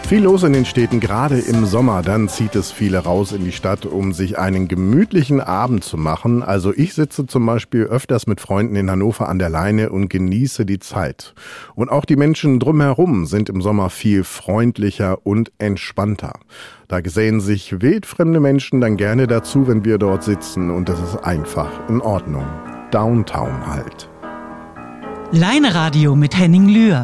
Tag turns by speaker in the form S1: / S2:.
S1: Viel los in den Städten, gerade im Sommer. Dann zieht es viele raus in die Stadt, um sich einen gemütlichen Abend zu machen. Also ich sitze zum Beispiel öfters mit Freunden in Hannover an der Leine und genieße die Zeit. Und auch die Menschen drumherum sind im Sommer viel freundlicher und entspannter. Da gesellen sich wildfremde Menschen dann gerne dazu, wenn wir dort sitzen. Und das ist einfach in Ordnung. Downtown halt.
S2: Leineradio mit Henning Lühr.